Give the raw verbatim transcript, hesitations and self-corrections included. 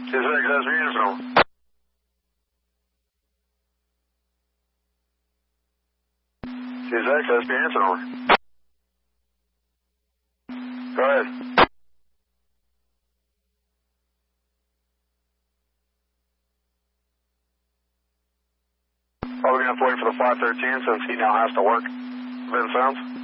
Is that that's me or no? Is that that's me answer over? Go ahead. Probably gonna have to wait for the five thirteen since he now has to work. Vince Sounds.